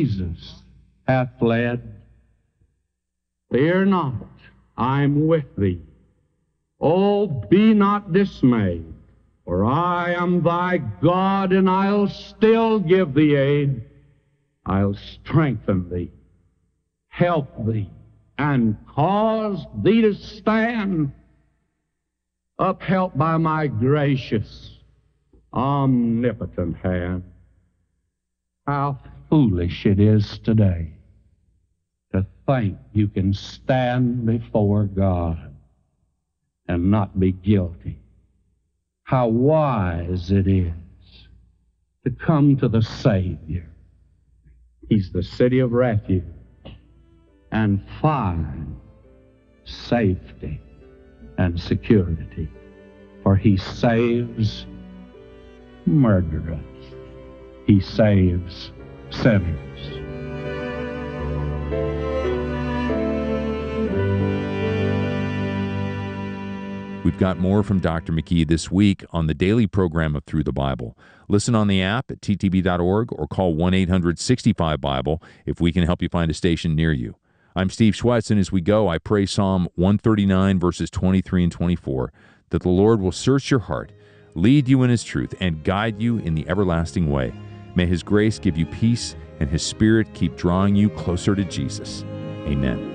Jesus hath fled. Fear not, I'm with thee. Oh, be not dismayed, for I am thy God, and I'll still give thee aid. I'll strengthen thee, help thee, and cause thee to stand, upheld by my gracious, omnipotent hand. How foolish it is today to think you can stand before God and not be guilty. How wise it is to come to the Savior. He's the city of refuge, and find safety and security, for he saves murderers. He saves sinners. We've got more from Dr. McKee this week on the daily program of Through the Bible. Listen on the app at ttb.org or call 1-800-65-BIBLE if we can help you find a station near you. I'm Steve Schwetz, and as we go, I pray Psalm 139, verses 23 and 24, that the Lord will search your heart, lead you in his truth, and guide you in the everlasting way. May his grace give you peace, and his Spirit keep drawing you closer to Jesus. Amen.